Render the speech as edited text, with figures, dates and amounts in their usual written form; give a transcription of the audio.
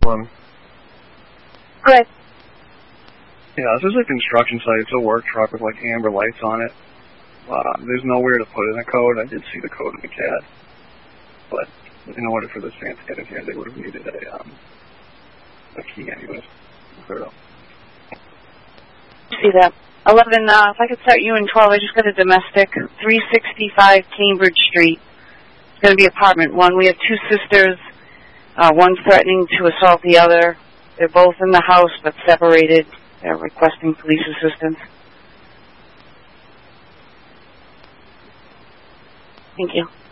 One. Good. Yeah, this is a construction site. It's a work truck with like amber lights on it. There's nowhere to put in a code. I did see the code in the CAD, but in order for this van to get in here, they would have needed a key anyways. Clear it up. See that. 11, if I could start you in 12, I just got a domestic, 365 Cambridge Street. It's going to be apartment 1. We have two sisters, one threatening to assault the other. They're both in the house but separated. They're requesting police assistance. Thank you.